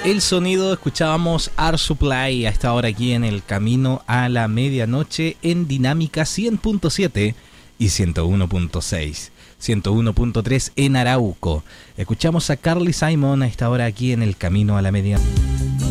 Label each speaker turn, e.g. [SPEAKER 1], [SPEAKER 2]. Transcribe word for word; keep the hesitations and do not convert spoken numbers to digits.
[SPEAKER 1] el sonido, escuchábamos Air Supply a esta hora aquí en el Camino a la Medianoche en Dinámica cien punto siete y ciento uno punto seis, ciento uno punto tres en Arauco. Escuchamos a Carly Simon a esta hora aquí en el Camino a la Medianoche.